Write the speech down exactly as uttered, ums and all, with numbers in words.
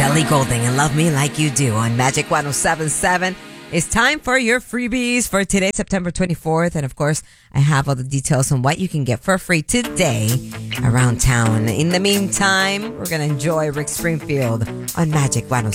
Ellie Goulding and Love Me Like You Do on Magic one oh seven point seven. It's time for your freebies for today, September twenty-fourth. And of course, I have all the details on what you can get for free today around town. In the meantime, we're going to enjoy Rick Springfield on Magic one oh seven point seven.